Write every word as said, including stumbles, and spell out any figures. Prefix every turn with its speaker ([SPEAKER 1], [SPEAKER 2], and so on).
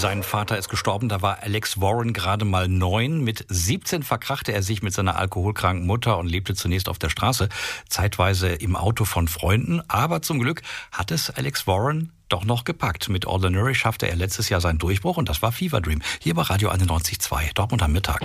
[SPEAKER 1] Sein Vater ist gestorben, da war Alex Warren gerade mal neun. Mit siebzehn verkrachte er sich mit seiner alkoholkranken Mutter und lebte zunächst auf der Straße, zeitweise im Auto von Freunden. Aber zum Glück hat es Alex Warren doch noch gepackt. Mit Ordinary schaffte er letztes Jahr seinen Durchbruch und das war Fever Dream. Hier bei Radio einundneunzig Komma zwei, Dortmund am Mittag.